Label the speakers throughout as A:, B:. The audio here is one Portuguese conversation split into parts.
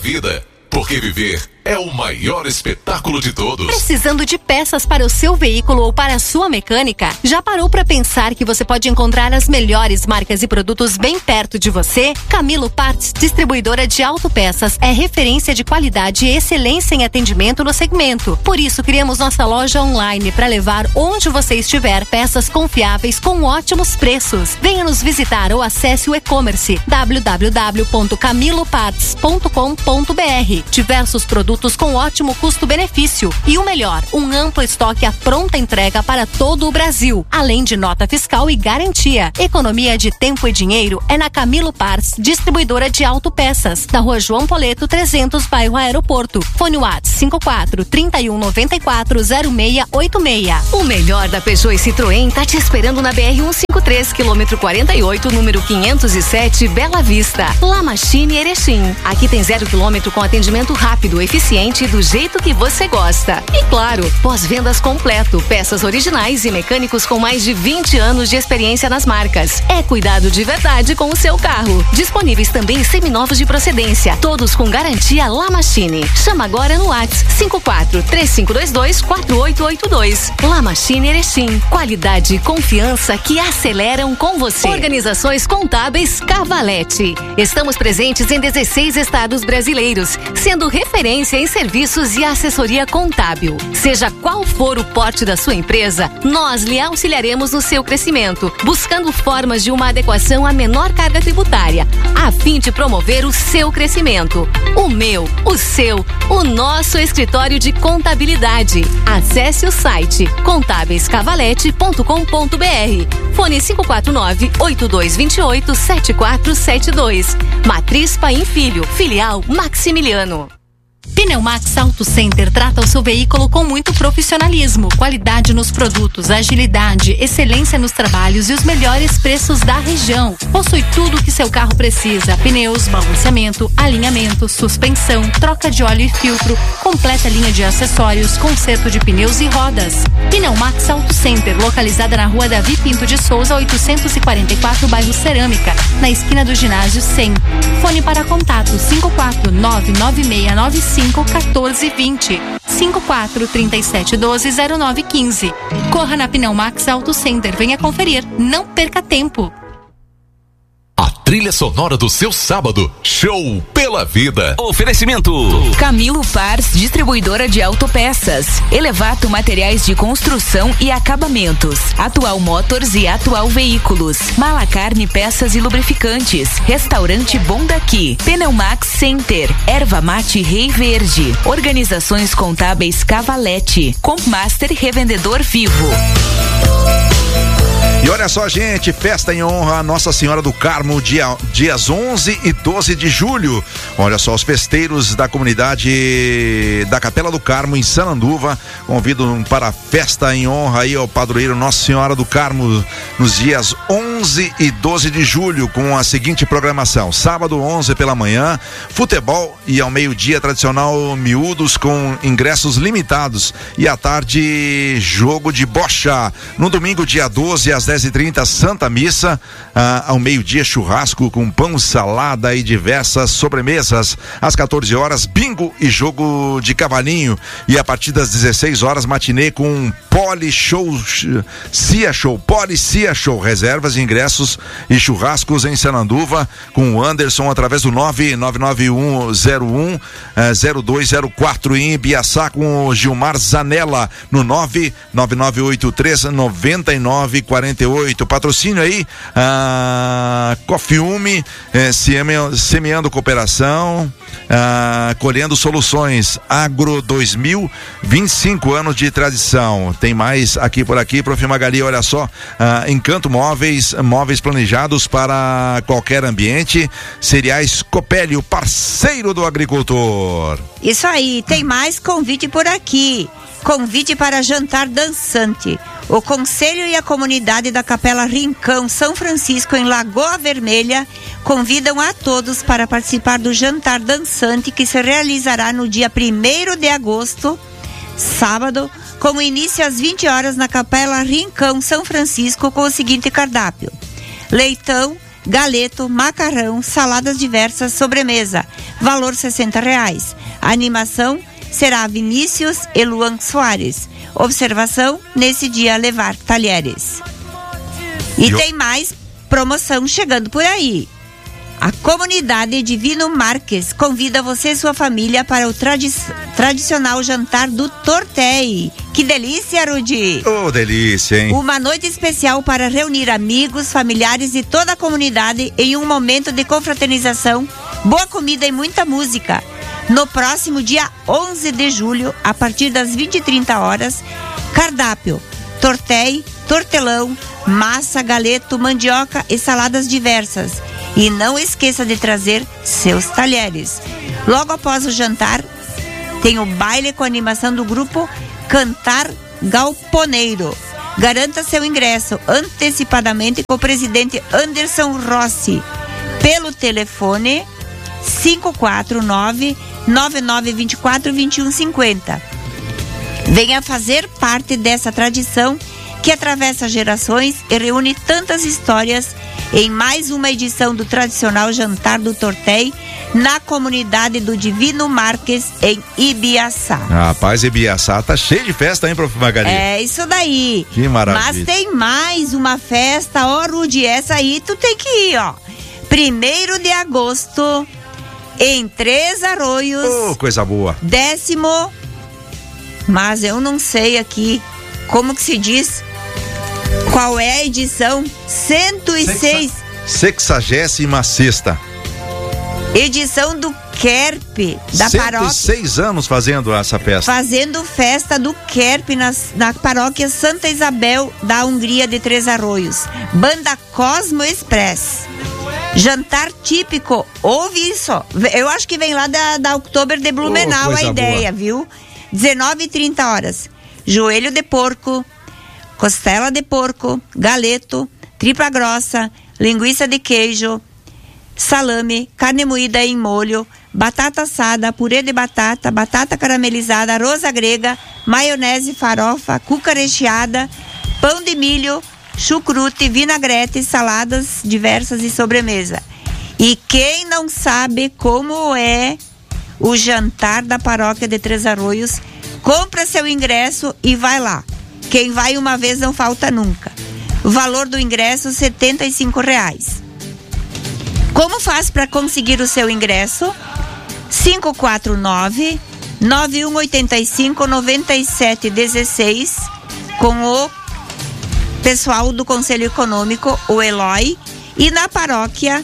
A: vida. Porque viver é o maior espetáculo de todos.
B: Precisando de peças para o seu veículo ou para a sua mecânica? Já parou para pensar que você pode encontrar as melhores marcas e produtos bem perto de você? Camilo Parts, distribuidora de autopeças, é referência de qualidade e excelência em atendimento no segmento. Por isso, criamos nossa loja online para levar onde você estiver peças confiáveis com ótimos preços. Venha nos visitar ou acesse o e-commerce www.camiloparts.com.br. Diversos produtos com ótimo custo-benefício e o melhor, um amplo estoque à pronta entrega para todo o Brasil, além de nota fiscal e garantia. Economia de tempo e dinheiro é na Camilo Parts, distribuidora de autopeças, da Rua João Poleto 300, bairro Aeroporto. Fone WhatsApp 54 31 94 0686.
C: O melhor da Peugeot e Citroën tá te esperando na BR 153, quilômetro 48, número 507, Bela Vista. La Machine Erechim. Aqui tem 0 km com atendimento rápido, eficiente, do jeito que você gosta. E claro, pós-vendas completo, peças originais e mecânicos com mais de 20 anos de experiência nas marcas. É cuidado de verdade com o seu carro. Disponíveis também seminovos de procedência, todos com garantia La Machine. Chama agora no WhatsApp 54 3522 4882. La Machine Erechim. Qualidade e confiança que aceleram com você. Organizações Contábeis Cavalete. Estamos presentes em 16 estados brasileiros, sendo referência em serviços e assessoria contábil. Seja qual for o porte da sua empresa, nós lhe auxiliaremos no seu crescimento, buscando formas de uma adequação à menor carga tributária, a fim de promover o seu crescimento. O meu, o seu, o nosso escritório de contabilidade. Acesse o site contábeiscavalete.com.br. Fone 549-8228-7472. Matriz Paim Filho, filial Maximiliano.
B: Pneumax Auto Center trata o seu veículo com muito profissionalismo, qualidade nos produtos, agilidade, excelência nos trabalhos e os melhores preços da região. Possui tudo o que seu carro precisa: pneus, balanceamento, alinhamento, suspensão, troca de óleo e filtro, completa linha de acessórios, conserto de pneus e rodas. Pneumax Auto Center, localizada na Rua Davi Pinto de Souza, 844, bairro Cerâmica, na esquina do ginásio 100. Fone para contato 54996951420 5437120915. Corra na Pneumax Auto Center, venha conferir, não perca tempo.
A: A trilha sonora do seu sábado, show pela vida.
D: Oferecimento Camilo Parts, distribuidora de autopeças, Elevato Materiais de Construção e Acabamentos, Atual Motors e Atual Veículos, Malacarne Peças e Lubrificantes, Restaurante Bom Daqui, Pneumax Center, Erva Mate Rei Verde, Organizações Contábeis Cavalete, Compmaster Revendedor Vivo.
E: E olha só, gente, festa em honra a Nossa Senhora do Carmo, dias 11 e 12 de julho. Olha só, os festeiros da comunidade da Capela do Carmo, em Sananduva, convidam para a festa em honra aí ao padroeiro Nossa Senhora do Carmo, nos dias 11 e 12 de julho, com a seguinte programação: sábado 11 pela manhã, futebol, e ao meio-dia tradicional miúdos com ingressos limitados, e à tarde jogo de bocha. No domingo, dia 12, às 10h30, Santa Missa, ao meio-dia churrasco com pão, salada e diversas sobremesas. Às 14 horas, bingo e jogo de cavalinho, e a partir das 16 horas, matinê com Poli Cia Show. Reservas de ingressos e churrascos em Sananduva com o Anderson através do 99901-0204, e em Ibiaçá com o Gilmar Zanella no 99983-9948. Patrocínio aí, Cofiume, semeando cooperação, colhendo soluções. Agro 2000, 25 anos de tradição. Tem mais aqui por aqui, Prof. Magali, olha só, Encanto Móveis planejados para qualquer ambiente. Cereais Copélio, parceiro do agricultor.
F: Isso aí, tem mais convite por aqui. Convite para jantar dançante. O Conselho e a comunidade da Capela Rincão São Francisco, em Lagoa Vermelha, convidam a todos para participar do jantar dançante, que se realizará no dia 1º de agosto, sábado, com início às 20 horas na Capela Rincão São Francisco, com o seguinte cardápio: leitão, galeto, macarrão, saladas diversas, sobremesa. Valor R$60. A animação será Vinícius e Luan Soares. Observação, nesse dia levar talheres. E tem mais promoção chegando por aí. A comunidade Divino Marques convida você e sua família para o tradicional jantar do Tortei. Que delícia, Rudi!
E: Oh, delícia, hein?
F: Uma noite especial para reunir amigos, familiares e toda a comunidade em um momento de confraternização, boa comida e muita música. No próximo dia 11 de julho, a partir das 20h30, cardápio, tortei, tortelão, massa, galeto, mandioca e saladas diversas. E não esqueça de trazer seus talheres. Logo após o jantar, tem o baile com a animação do grupo Cantar Galponeiro. Garanta seu ingresso antecipadamente com o presidente Anderson Rossi pelo telefone 549-9924-2150. Venha fazer parte dessa tradição que atravessa gerações e reúne tantas histórias em mais uma edição do tradicional Jantar do Tortei na comunidade do Divino Marques, em Ibiaçá.
E: Rapaz, Ibiaçá tá cheio de festa, hein, prof. Magali?
F: É isso daí.
E: Que maravilha.
F: Mas tem mais uma festa, ó, Rudi, essa aí tu tem que ir, ó. 1º de agosto, em Três Arroios.
E: Oh, coisa boa.
F: 10º, mas eu não sei aqui como que se diz. Qual é a edição? 106.
E: 66ª.
F: Edição do Kerp, da paróquia.
E: 106 anos fazendo essa festa.
F: Fazendo festa do Kerp na paróquia Santa Isabel da Hungria de Três Arroios. Banda Cosmo Express. Jantar típico. Ouve isso. Eu acho que vem lá da Oktober de Blumenau a ideia, boa. Viu? 19h30. Joelho de porco, costela de porco, galeto, tripa grossa, linguiça de queijo, salame, carne moída em molho, batata assada, purê de batata, batata caramelizada, arroz à grega, maionese, farofa, cuca recheada, pão de milho, chucrute, vinagrete, saladas diversas e sobremesa. E quem não sabe como é o jantar da paróquia de Três Arroios, compra seu ingresso e vai lá. Quem vai uma vez não falta nunca. O valor do ingresso R$ 75. Como faz para conseguir o seu ingresso? 549-9185-9716 com o pessoal do Conselho Econômico, o Eloy, e na paróquia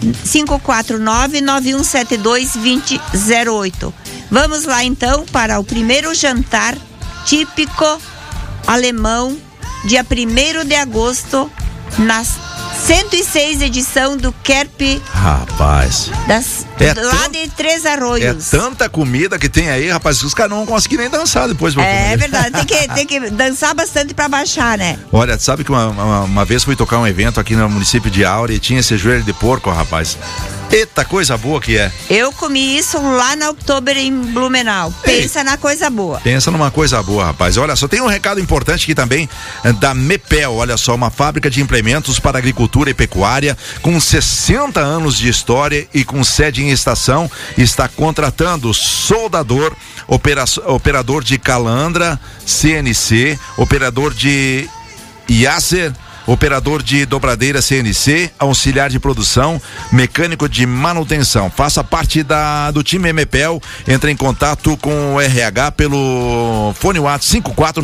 F: 549-9172-2008. Vamos lá então para o primeiro jantar típico alemão, dia 1º de agosto, na 106 edição do Kerp.
E: Rapaz.
F: Lá de Três Arroios.
E: É tanta comida que tem aí, rapaz, que os caras não vão conseguir nem dançar depois.
F: É verdade, tem que dançar bastante pra baixar, né?
E: Olha, sabe que uma vez fui tocar um evento aqui no município de Áurea e tinha esse joelho de porco, rapaz. Eita, coisa boa que é.
F: Eu comi isso lá na Oktober em Blumenau. Pensa na coisa boa.
E: Pensa numa coisa boa, rapaz. Olha só, tem um recado importante aqui também da Mepel. Olha só, uma fábrica de implementos para agricultura e pecuária com 60 anos de história e com sede em estação, está contratando soldador, operador de calandra, CNC, operador de Yasser, operador de dobradeira CNC, auxiliar de produção, mecânico de manutenção. Faça parte do time Mepel. Entre em contato com o RH pelo fone WhatsApp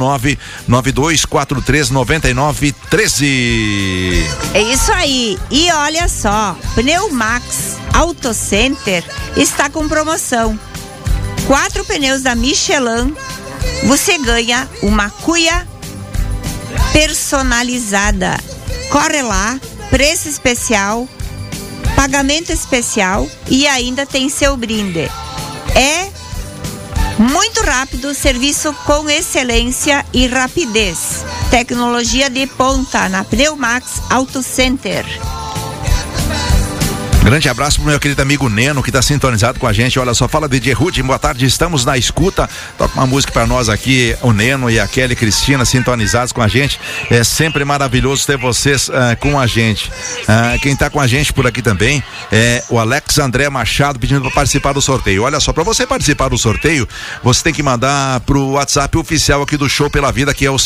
E: 549-9243-9913.
F: É isso aí. E olha só, Pneumax Auto Center está com promoção. 4 pneus da Michelin, você ganha uma cuia personalizada. Corre lá, preço especial, pagamento especial e ainda tem seu brinde. É muito rápido, serviço com excelência e rapidez. Tecnologia de ponta na Pneumax Auto Center.
E: Grande abraço pro meu querido amigo Neno, que tá sintonizado com a gente. Olha só, fala DJ Rude, boa tarde, estamos na escuta. Toca uma música pra nós aqui, o Neno e a Kelly Cristina sintonizados com a gente. É sempre maravilhoso ter vocês com a gente. Quem tá com a gente por aqui também é o Alex André Machado, pedindo para participar do sorteio. Olha só, para você participar do sorteio, você tem que mandar pro WhatsApp oficial aqui do Show Pela Vida, que é o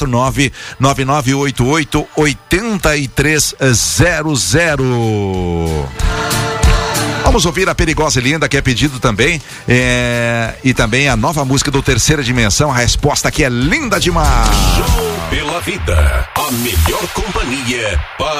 E: 549-9988-8300. Vamos ouvir a Perigosa e Linda, que é pedido também, e também a nova música do Terceira Dimensão. A resposta aqui é linda demais.
A: Show Pela Vida, a melhor companhia para